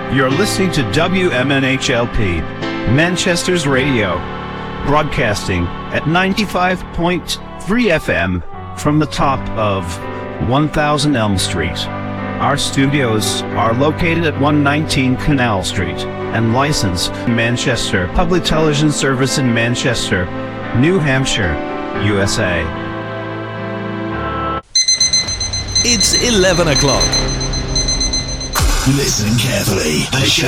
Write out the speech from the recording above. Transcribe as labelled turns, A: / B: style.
A: You're listening to WMNHLP, Manchester's radio, broadcasting at 95.3 FM from the top of 1000 Elm Street. Our studios are located at 119 Canal Street and licensed in Manchester Public Television Service in Manchester, New Hampshire, USA.
B: It's 11 o'clock.
C: Listen carefully. The show